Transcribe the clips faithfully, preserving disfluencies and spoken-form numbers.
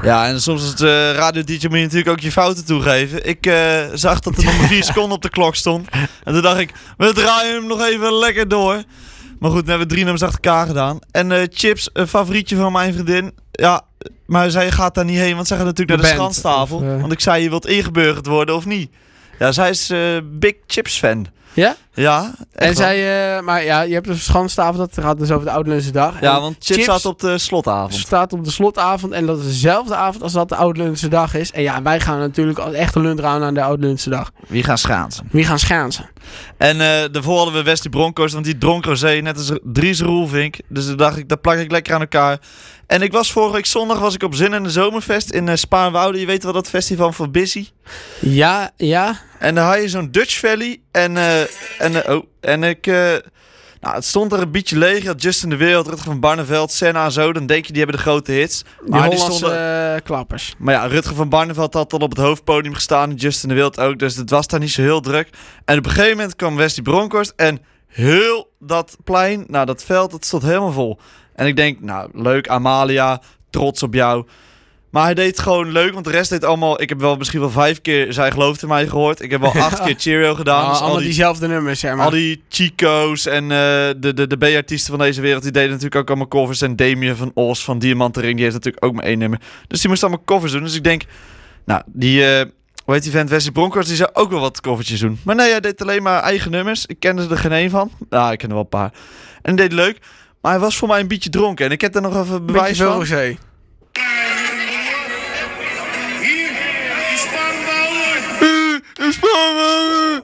Ja, en soms als uh, radio-dj moet je natuurlijk ook je fouten toegeven. Ik uh, zag dat er nog maar vier seconden op de klok stond. En toen dacht ik, we draaien hem nog even lekker door. Maar goed, we hebben drie nummers achter elkaar gedaan. En uh, Chips, een favorietje van mijn vriendin. Ja, maar zij gaat daar niet heen, want zij gaat natuurlijk naar de schanstafel. Of, uh... Want ik zei, je wilt ingeburgerd worden of niet? Ja, zij is uh, big Chips fan. Ja? Ja. En zij, uh, maar ja, je hebt een schanstafel, dat gaat dus over de Oud-Lundense dag. Ja, want Chips, Chips staat op de slotavond. staat op de slotavond en dat is dezelfde avond als dat de Oud-Lundense dag is. En ja, wij gaan natuurlijk als echte lundraan aan de Oud-Lundense dag. Wie gaan schaatsen? Wie gaan schaatsen. En uh, daarvoor hadden we Wesley Bronkhorst, want die dronk rosé, net als Dries Roelvink. Dus dan dacht ik, dat plak ik lekker aan elkaar. En ik was vorige week zondag was ik op Zin en de Zomerfest in uh, Spaarnwoude. Je weet wel dat festival van Busy. Ja, ja. En dan had je zo'n Dutch Valley. En, uh, en, uh, oh, en ik... Uh, nou, het stond er een beetje leeg. Je had Justin de Wereld, Rutger van Barneveld, Senna en zo. Dan denk je, die hebben de grote hits. Maar die Hollandse stonden, uh, klappers. Maar ja, Rutger van Barneveld had al op het hoofdpodium gestaan. En Justin de Wereld ook. Dus het was daar niet zo heel druk. En op een gegeven moment kwam Wesley Bronkhorst. En heel dat plein, nou dat veld, dat stond helemaal vol. En ik denk, nou leuk, Amalia, trots op jou. Maar hij deed het gewoon leuk, want de rest deed allemaal... Ik heb wel misschien wel vijf keer Zij gelooft in mij gehoord. Ik heb wel acht keer Cheerio gedaan. Oh, dus allemaal al die, diezelfde nummers, zeg maar. Al die Chico's en uh, de, de, de B-artiesten van deze wereld... die deden natuurlijk ook allemaal covers. En Damien van Os van Diamant de Ring, die heeft natuurlijk ook maar één nummer. Dus die moest allemaal covers doen. Dus ik denk, nou, die... Uh, hoe heet die vent, Wesley Bronkhorst, die zou ook wel wat covertjes doen. Maar nee, hij deed alleen maar eigen nummers. Ik kende er geen één van. Nou, ik ken er wel een paar. En hij deed leuk. Maar hij was voor mij een beetje dronken. En ik heb er nog even bewijs van. Beetje veel Spaarnwoude.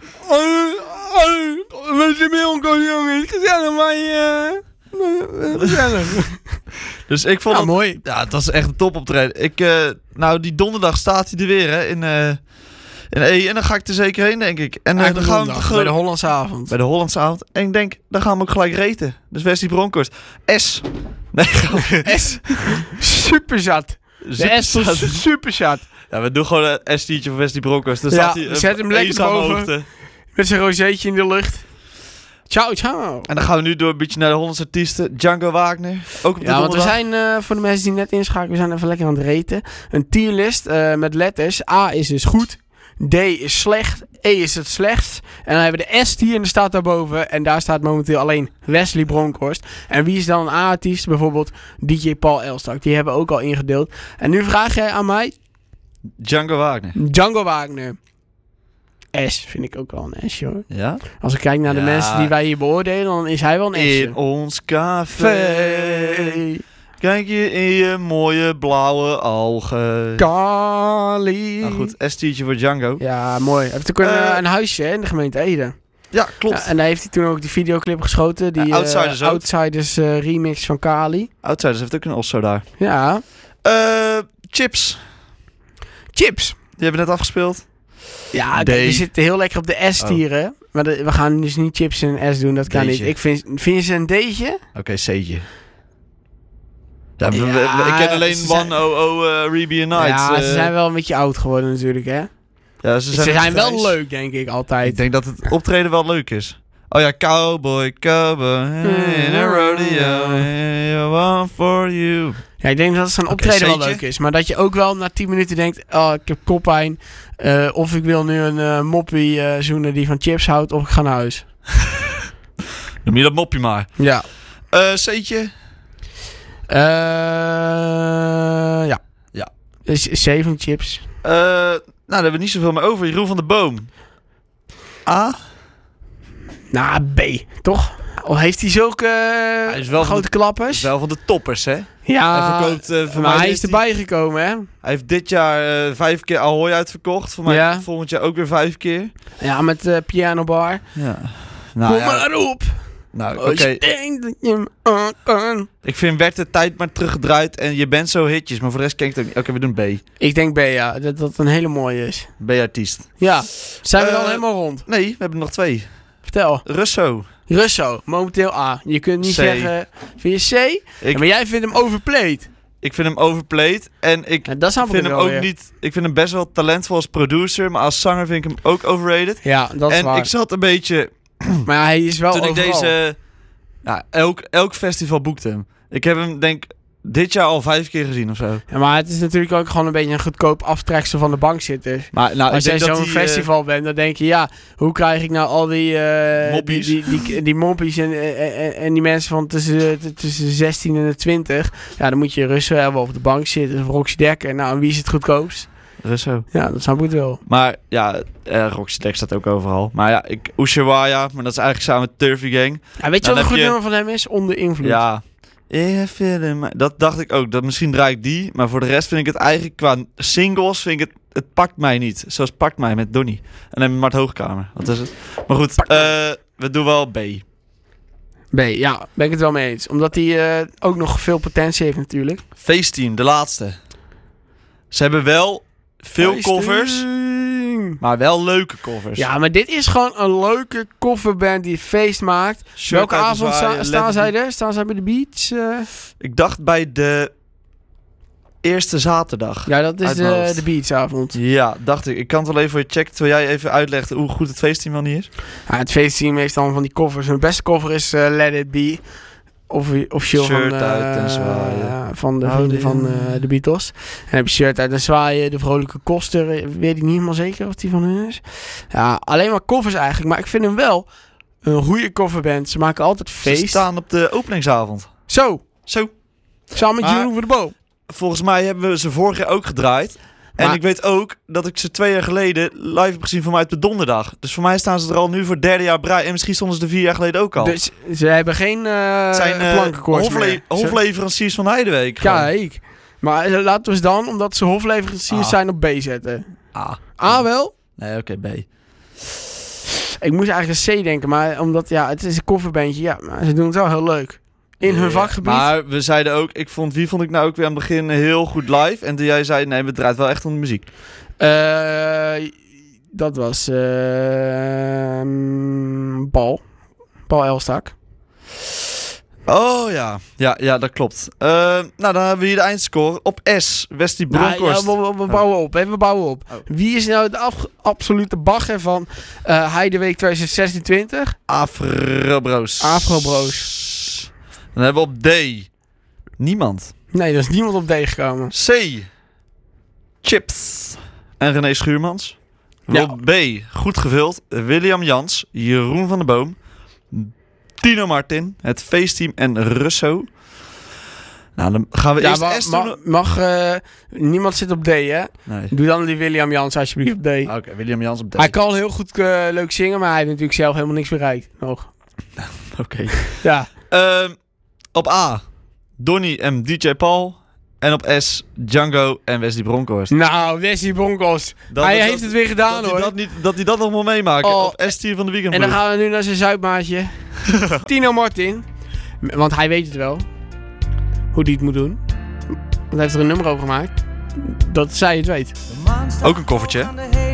Met je milko, jongen. Gezellig, maar je... Gezellig. Dus ik vond ja, het... mooi. Ja, het was echt een topoptreden. Ik, uh, nou, die donderdag staat hij er weer, hè. In, uh, in E. En dan ga ik er zeker heen, denk ik. En uh, dan gaan we ge- bij de Hollandse avond. Bij de Hollandse avond. En ik denk, dan gaan we ook gelijk reten. Dus Wesley Bronkhorst. S. Nee, S. Superzat. De S was superzat. Ja, we doen gewoon een S-tiertje voor Wesley Bronkhorst. Dan ja, staat hij, zet hem lekker boven. Hoogte. Met zijn rozeetje in de lucht. Ciao, ciao. En dan gaan we nu door een beetje naar de Hollandse artiesten. Django Wagner. Ook op de ja, donderdag. want we zijn, uh, voor de mensen die net inschakelen, we zijn even lekker aan het reten. Een tierlist uh, met letters. A is dus goed. D is slecht. E is het slechtst. En dan hebben we de S-tier en die staat daarboven. En daar staat momenteel alleen Wesley Bronkhorst. En wie is dan een A-artiest? Bijvoorbeeld D J Paul Elstak. Die hebben we ook al ingedeeld. En nu vraag jij aan mij... Django Wagner. Django Wagner. S vind ik ook wel een S, hoor. Ja? Als ik kijk naar de ja. mensen die wij hier beoordelen, dan is hij wel een S. In ons café. Kijk je in je mooie blauwe ogen. Kali. Nou goed, S-tiertje voor Django. Ja, mooi. Hij heeft ook een, uh, een huisje hè, in de gemeente Ede. Ja, klopt. Ja, en daar heeft hij toen ook die videoclip geschoten. Die ja, Outsiders, uh, Outsiders uh, remix van Kali. Outsiders heeft ook een Osso daar. Ja. Uh, Chips. Chips. Die hebben we net afgespeeld. Ja, kijk, we zitten heel lekker op de S-tieren. Oh. Maar de, we gaan dus niet Chips in een S doen, dat kan D'tje. niet. Ik vind, vind je ze een D'tje? Oké, okay, C'tje. Ja, ja, we, we, ik ken alleen One O O uh, Ruby and Night. Ja, uh, ze zijn wel een beetje oud geworden natuurlijk, hè? Ja, ze zijn, ze zijn wel leuk, denk ik, altijd. Ik denk dat het optreden wel leuk is. Oh ja, cowboy, cowboy, in a rodeo, one for you. Ja, ik denk dat zo'n okay, optreden wel leuk is. Maar dat je ook wel na tien minuten denkt, oh, ik heb koppijn. Uh, of ik wil nu een uh, moppie uh, zoenen die van Chips houdt, of ik ga naar huis. Noem je dat moppie maar. Ja. Uh, C'tje? Uh, ja. Ja. C van Chips. Uh, nou, daar hebben we niet zoveel meer over. Jeroen van de Boom. A? Nou, B, toch? Of heeft hij zulke uh, hij is wel grote de, klappers? Hij is wel van de toppers, hè? Ja, hij verkoopt, uh, voor maar mij hij is erbij hij, gekomen, hè? Hij heeft dit jaar uh, vijf keer Ahoy uitverkocht. Voor mij ja. volgend jaar ook weer vijf keer. Ja, met uh, Piano Bar. Ja. Nou, Kom ja. maar op! Nou, oké. Okay. Uh, uh. Ik vind werd de tijd maar teruggedraaid en je bent zo hitjes, maar voor de rest ken ik het ook niet. Oké, okay, we doen B. Ik denk B, ja. Dat dat een hele mooie is. B-artiest. Ja. Zijn we uh, dan helemaal rond? Nee, we hebben nog twee. Vertel. Russo. Russo, momenteel A. Je kunt niet C. zeggen... Vind je C? Ik, ja, maar jij vindt hem overplayed. Ik vind hem overplayed en ik ja, dat vind hem ook weer. niet... Ik vind hem best wel talentvol als producer, maar als zanger vind ik hem ook overrated. Ja, dat is en waar. En ik zat een beetje... Maar ja, hij is wel Toen overal. ik deze... Nou, elk, elk festival boekte hem. Ik heb hem denk dit jaar al vijf keer gezien of zo. Ja, maar het is natuurlijk ook gewoon een beetje een goedkoop aftreksel van de bankzitters. Maar nou, Als ik jij denk zo'n dat die, festival uh, bent, dan denk je, ja, hoe krijg ik nou al die uh, moppies, die, die, die, die moppies en, en, en die mensen van tussen, tussen de zestien en de twintig. Ja, dan moet je Russell hebben op de bank zitten, of Roxy Dekker. Nou, en wie is het goedkoopst? Russo. Ja, dat snap ik het wel. Maar ja, uh, Roxy Dekker staat ook overal. Maar ja, ik, Ushuaia, maar dat is eigenlijk samen met Turfy Gang. Ja, weet je Dan wat een goed je... nummer van hem is? Onder invloed. Ja. Dat dacht ik ook. Dat misschien draai ik die. Maar voor de rest vind ik het eigenlijk qua singles vind ik het, het pakt mij niet. Zoals Pakt Mij met Donnie. En dan Mart Hoogkamer. Wat is het? Maar goed, uh, we doen wel B. B, ja, ben ik het wel mee eens. Omdat hij uh, ook nog veel potentie heeft natuurlijk. Feestteam, de laatste. Ze hebben wel veel Feestteam. covers. Maar wel leuke covers. Ja, maar dit is gewoon een leuke coverband die feest maakt. Shirt Welke avond sta, staan zij er? Staan zij bij de beach? Uh... Ik dacht bij de eerste zaterdag. Ja, dat is de, de beachavond. Ja, dacht ik. Ik kan het wel even voor je checken, terwijl jij even uitlegt hoe goed het feestteam wel niet is. Ja, het feestteam heeft dan van die covers. Mijn beste cover is uh, Let It Be. Of, officieel shirt van, uh, uit en zwaaien. Uh, van de vrienden oh, van uh, de Beatles. En dan heb je shirt uit en zwaaien. De vrolijke koster. Weet ik niet helemaal zeker of die van hun is. Ja, alleen maar covers eigenlijk. Maar ik vind hem wel een goede coverband. Ze maken altijd feest. Ze staan op de openingsavond. Zo. Zo. Samen met Jeroen over de boom. Volgens mij hebben we ze vorig jaar ook gedraaid. En maar ik weet ook dat ik ze twee jaar geleden live heb gezien voor mij op de donderdag. Dus voor mij staan ze er al nu voor het derde jaar brei. En misschien stonden ze er vier jaar geleden ook al. Dus ze hebben geen uh, zijn uh, hofle- hofleveranciers van Heideweek. Kijk. Maar uh, laten we eens dan, omdat ze hofleveranciers ah. zijn, op B zetten. A. A wel? Nee, oké, okay, B. Ik moest eigenlijk een C denken, maar omdat, ja, het is een coverbandje. Ja, maar ze doen het wel heel leuk. In hun vakgebied. Maar we zeiden ook, ik vond, wie vond ik nou ook weer aan het begin heel goed live. En toen jij zei, nee, het draait wel echt om de muziek. Uh, dat was uh, Paul. Paul Elstak. Oh ja, ja, ja dat klopt. Uh, nou, dan hebben we hier de eindscore op S. Wesley Bronkhorst. Nou, ja, we, we bouwen op, hè, we bouwen op. Oh. Wie is nou de af, absolute bagger van uh, Heideweek twintig zesentwintig? Afrobroos. Afrobroos. Dan hebben we op D. Niemand. Nee, er is niemand op D gekomen. C. Chips. En René Schuurmans. Ja. Op B. Goed gevuld. William Jans. Jeroen van der Boom. Tino Martin. Het feestteam en Russo. Nou, dan gaan we ja, eerst ma- S ma- doen. Mag... Uh, niemand zit op D, hè? Nee. Doe dan die William Jans alsjeblieft op D. Oké, okay, William Jans op D. Hij kan heel goed uh, leuk zingen, maar hij heeft natuurlijk zelf helemaal niks bereikt. Nog. Oké. Okay. Ja. Uh, op A. Donnie en D J Paul. En op S. Django en Wesley Bronkhorst. Nou, Wesley Bronkhorst. Dat, hij dat, heeft het weer gedaan, dat hoor. Hij dat, niet, dat hij dat nog moet meemaken. Oh, op S-tier van de weekend. En dan gaan we nu naar zijn zuidmaatje. Tino Martin. Want hij weet het wel. Hoe hij het moet doen. Want hij heeft er een nummer over gemaakt. Dat zij het weet. Ook een koffertje.